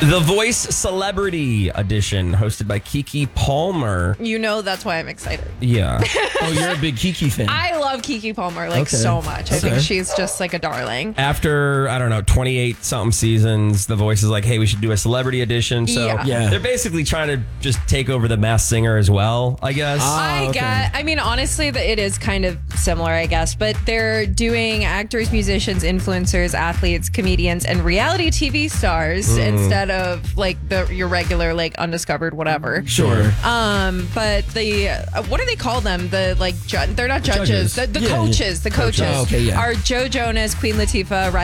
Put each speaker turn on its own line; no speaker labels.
The Voice Celebrity Edition, hosted by Keke Palmer.
You know that's why I'm excited.
Yeah.
Oh, you're a big Keke fan.
I love Keke Palmer
Okay.
so much. I
Okay.
think she's just like a darling.
After, 28 something seasons, The Voice is like, hey, we should do a celebrity edition. So
Yeah.
they're basically trying to just take over the Masked Singer as well, I guess.
I mean, honestly, it is kind of similar, I guess, but they're doing actors, musicians, influencers, athletes, comedians, and reality TV stars instead of like your regular, like undiscovered whatever.
Sure.
But the what do they call them? The like they're not judges.
Judges.
The
Yeah,
coaches. The coaches
Oh, okay, yeah.
are Joe Jonas, Queen Latifah,